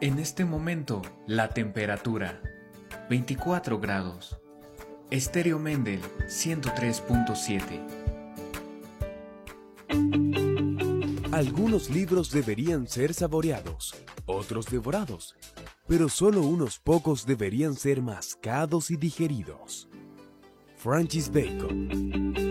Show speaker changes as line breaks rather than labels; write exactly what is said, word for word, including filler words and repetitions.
En este momento, la temperatura veinticuatro grados. Estéreo Mendel ciento tres punto siete.
Algunos libros deberían ser saboreados, otros devorados, pero solo unos pocos deberían ser mascados y digeridos. Francis Bacon.